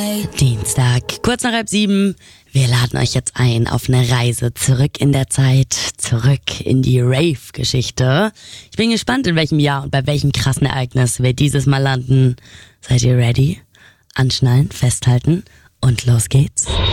Dienstag, kurz nach 6:30. Wir laden euch jetzt ein auf eine Reise zurück in der Zeit, zurück in die Rave-Geschichte. Ich bin gespannt, in welchem Jahr und bei welchem krassen Ereignis wir dieses Mal landen. Seid ihr ready? Anschnallen, festhalten und los geht's.